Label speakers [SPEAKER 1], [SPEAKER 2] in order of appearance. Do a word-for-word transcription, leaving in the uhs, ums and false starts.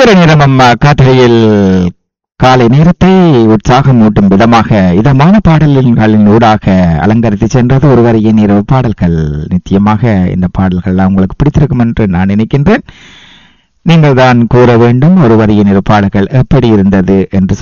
[SPEAKER 1] இதுவரை நேரம் அம்மா காட்டுகையில் காலை நேரத்தை உற்சாகமூட்டும் விதமாக இதமான பாடல்களின் ஊடாக அலங்கரித்து சென்றது ஒரு வரியின் இரவு பாடல்கள். நிச்சயமாக இந்த பாடல்கள் உங்களுக்கு பிடித்திருக்கும் என்று நான் நினைக்கின்றேன். நீங்கள் தான் கூற வேண்டும் ஒரு வரியின் இரு பாடல்கள் எப்படி இருந்தது என்று